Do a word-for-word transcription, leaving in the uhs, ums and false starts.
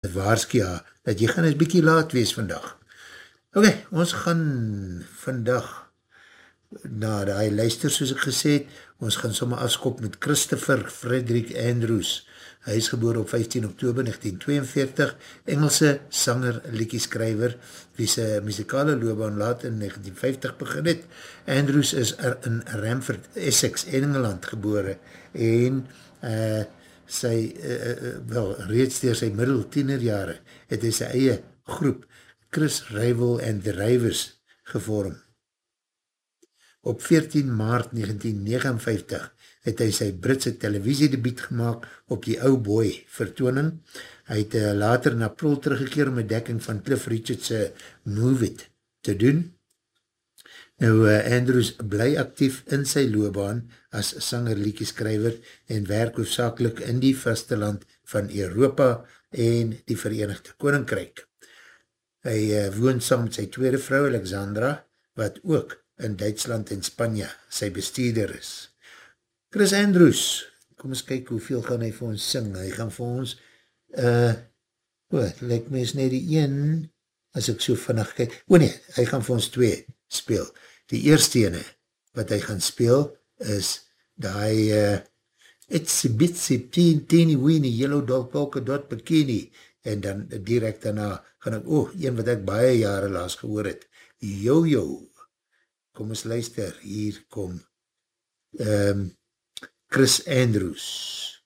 waarskie haar, dat jy gaan een bykie laat wees vandag. Ok, ons gaan vandag na die luister, soos ek gesê het, ons gaan sommer afskop met Christopher Frederick Andrews. Hy is geboren op vyftien oktober negentien tweeënveertig, Engelse sanger, liedjeskrywer, wie sy muzikale loopbaan laat in negentien vyftig begin het. Andrews is er in Ramford, Essex, Engeland gebore en uh, sy, uh, wel, reeds door sy middel tienerjare het hy sy eie groep, Chris Rival and the Rivers, gevorm. Op veertien maart negentien negenenvyftig het hy sy Britse televisiedebiet gemaakt op die Ou Boy vertoning. Hy het uh, later in april teruggekeer om een dekking van Cliff Richard's Move It te doen. Nou, uh, Andrews bly actief in sy loopbaan as sanger, liedjeskrywer en werk hoofsakelik in die vasteland van Europa en die Verenigde Koninkryk. Hy uh, woon saam met sy tweede vrou, Alexandra, wat ook in Duitsland en Spanje sy bestuurder is. Chris Andrews, kom ons kyk hoeveel gaan hy vir ons sing. Hy gaan vir ons, uh, wat, lyk my is net die een, as ek so vannig kyk, o nee, hy gaan vir ons twee speel. Die eerste ene, wat hy gaan speel, is die uh, Itsy Bitsy Teeny Teeny Weeny Yellow Dog Polka Dot Bikini, en dan direct daarna gaan ek, oh, een wat ek baie jare laas gehoor het, Yo Yo. Kom ons luister, hier kom um, Chris Andrews.